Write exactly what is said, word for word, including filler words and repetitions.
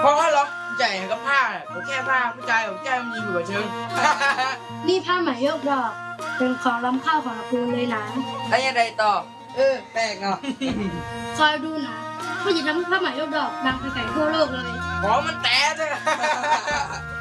เพราะหรอกใจกับผ้าผมแค่ผ้าผู้ชายผมแค่มีหัวเชิงนี่ผ้าไหมยกดอกเป็นของล้ำค่าของตระกูลเลยนะแล้วยังไงต่อเออแปลกเนาะคอยดูนะพ่อจะทำผ้าไหมยกดอกดังไปไกลทั่วโลกเลยของมันแตะเลย